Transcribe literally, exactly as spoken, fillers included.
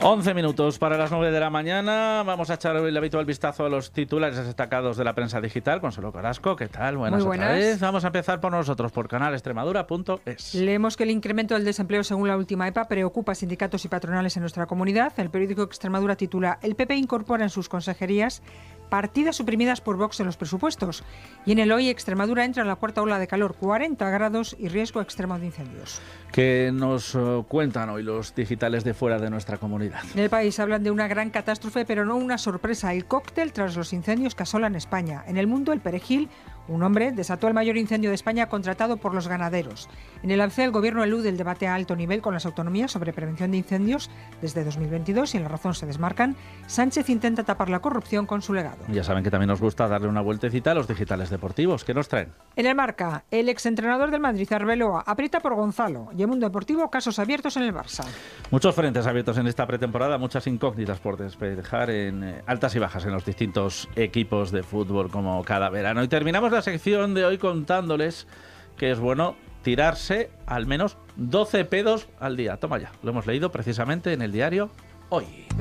once minutos para las nueve de la mañana. Vamos a echar el habitual vistazo a los titulares destacados de la prensa digital. Consuelo Carrasco, ¿qué tal? Buenas, Muy buenas. Otra vez. Vamos a empezar por nosotros, por canal extremadura punto es. Leemos que el incremento del desempleo según la última E P A preocupa a sindicatos y patronales en nuestra comunidad. El periódico Extremadura titula: el P P incorpora en sus consejerías partidas suprimidas por Vox en los presupuestos. Y en el Hoy, Extremadura entra en la cuarta ola de calor, cuarenta grados y riesgo extremo de incendios. ¿Qué nos uh, cuentan hoy los digitales de fuera de nuestra comunidad? En El País hablan de una gran catástrofe, pero no una sorpresa: el cóctel tras los incendios que asolan España. En El Mundo, El Perejil: un hombre desató el mayor incendio de España contratado por los ganaderos. En el A B C, el Gobierno elude el debate a alto nivel con las autonomías sobre prevención de incendios desde dos mil veintidós y en La Razón se desmarcan. Sánchez intenta tapar la corrupción con su legado. Ya saben que también nos gusta darle una vueltecita a los digitales deportivos. ¿Qué nos traen? En El Marca, el exentrenador del Madrid, Arbeloa, aprieta por Gonzalo. Y en Mundo Deportivo, casos abiertos en el Barça. Muchos frentes abiertos en esta pretemporada, muchas incógnitas por despejar en eh, altas y bajas en los distintos equipos de fútbol como cada verano. Y terminamos la sección de hoy contándoles que es bueno tirarse al menos doce pedos al día. Toma ya, lo hemos leído precisamente en el diario Hoy.